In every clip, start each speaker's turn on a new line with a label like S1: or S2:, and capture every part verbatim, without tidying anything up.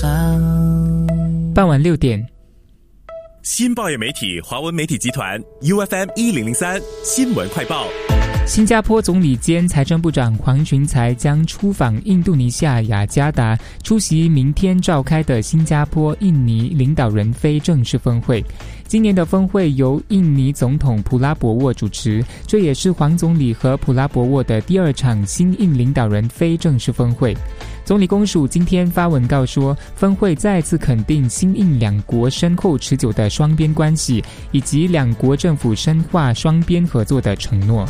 S1: 傍晚六点，
S2: 新报业媒体华文媒体集团 U F M 一零零三新闻快报。
S1: 新加坡总理兼财政部长黄循财将出访印度尼西亚雅加达，出席明天召开的新加坡印尼领导人非正式峰会。今年的峰会由印尼总统普拉博沃主持，这也是黄总理和普拉博沃的第二场新印领导人非正式峰会。总理公署今天发文告说，峰会再次肯定新印两国深厚持久的双边关系，以及两国政府深化双边合作的承诺。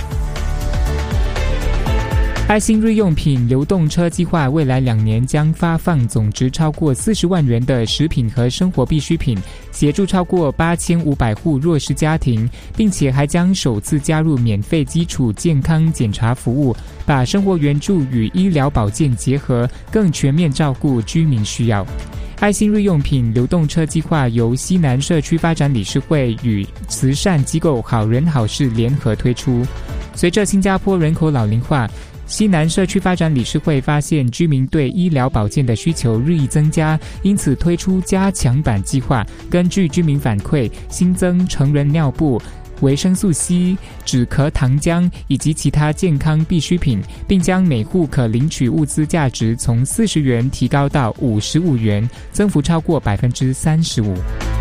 S1: 爱心日用品流动车计划未来两年将发放总值超过四十万元的食品和生活必需品，协助超过八千五百户弱势家庭，并且还将首次加入免费基础健康检查服务，把生活援助与医疗保健结合，更全面照顾居民需要。爱心日用品流动车计划由西南社区发展理事会与慈善机构好人好事联合推出。随着新加坡人口老龄化，西南社区发展理事会发现居民对医疗保健的需求日益增加，因此推出加强版计划，根据居民反馈新增成人尿布、维生素 C、止咳糖浆以及其他健康必需品，并将每户可领取物资价值从四十元提高到五十五元，增幅超过 百分之三十五。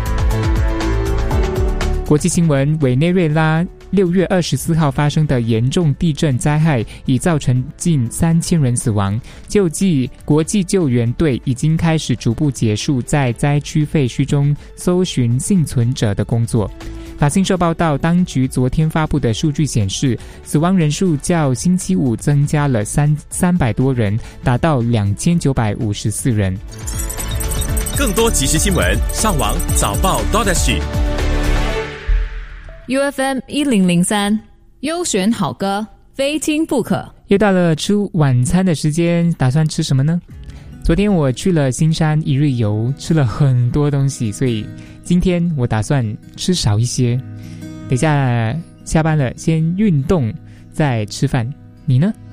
S1: 国际新闻，委内瑞拉六月二十四号发生的严重地震灾害已造成近三千人死亡，救济国际救援队已经开始逐步结束在灾区废墟中搜寻幸存者的工作。法新社报道，当局昨天发布的数据显示，死亡人数较星期五增加了三三百多人，达到两千九百五十四人。
S2: 更多即时新闻，上网早报
S3: .U F M 一零零三优选好歌，非听不可。
S1: 又到了吃晚餐的时间，打算吃什么呢？昨天我去了新山一日游，吃了很多东西，所以今天我打算吃少一些。等一下下班了，先运动再吃饭。你呢？